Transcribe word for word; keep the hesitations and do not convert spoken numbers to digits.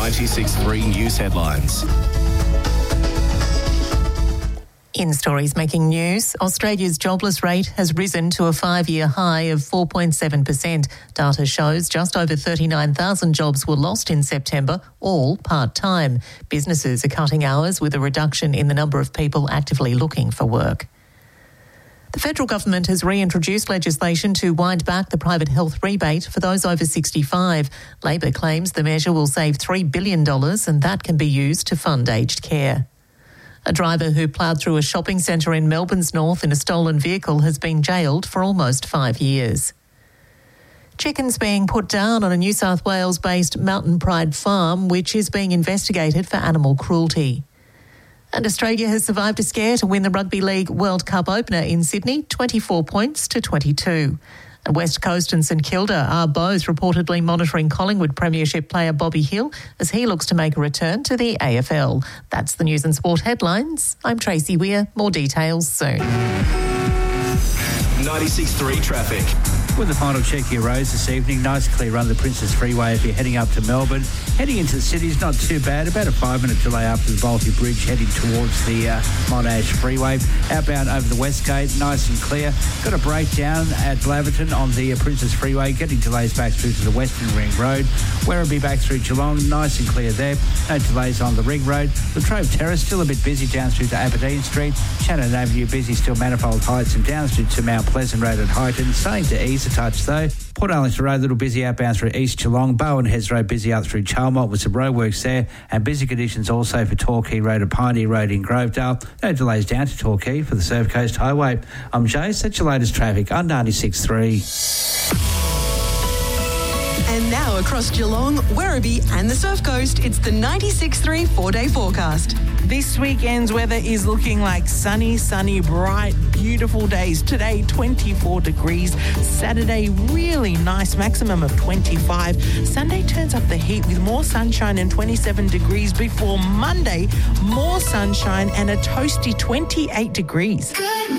ninety-six point three News Headlines. In stories making news, Australia's jobless rate has risen to a five-year high of four point seven percent. Data shows just over thirty-nine thousand jobs were lost in September, all part-time. Businesses are cutting hours with a reduction in the number of people actively looking for work. The federal government has reintroduced legislation to wind back the private health rebate for those over sixty-five. Labor claims the measure will save three billion dollars and that can be used to fund aged care. A driver who ploughed through a shopping centre in Melbourne's north in a stolen vehicle has been jailed for almost five years. Chickens being put down on a New South Wales-based Mountain Pride farm, which is being investigated for animal cruelty. And Australia has survived a scare to win the Rugby League World Cup opener in Sydney, twenty-four points to twenty-two. And West Coast and St Kilda are both reportedly monitoring Collingwood Premiership player Bobby Hill as he looks to make a return to the A F L. That's the News and Sport headlines. I'm Tracy Weir. More details soon. ninety-six point three traffic. With the final check here, roads this evening, nice clear run the Princess Freeway if you're heading up to Melbourne. Heading into the city is not too bad, about a five-minute delay after the Balti Bridge heading towards the uh, Monash Freeway. Outbound over the West Gate, nice and clear. Got a breakdown at Blaverton on the uh, Princess Freeway, getting delays back through to the Western Ring Road. Werribee back through Geelong, nice and clear there. No delays on the Ring Road. Latrobe Terrace still a bit busy down through to Aberdeen Street. Shannon Avenue busy still, Manifold Heights, and down through to Mount Pleasant Road at Highton. Starting to ease a touch though. Port Arlington Road, little busy outbound through East Geelong. Bowen Heads Road busy up through Chalmont with some roadworks there, and busy conditions also for Torquay Road and Pioneer Road in Grovedale. No delays down to Torquay for the Surf Coast Highway. I'm Jace, that's your latest traffic on ninety-six point three. And now across Geelong, Werribee and the Surf Coast, it's the ninety-six point three four-day forecast. This weekend's weather is looking like sunny, sunny, bright, beautiful days. Today, twenty-four degrees. Saturday, really nice, maximum of twenty-five. Sunday turns up the heat with more sunshine and twenty-seven degrees before Monday, more sunshine and a toasty twenty-eight degrees. Good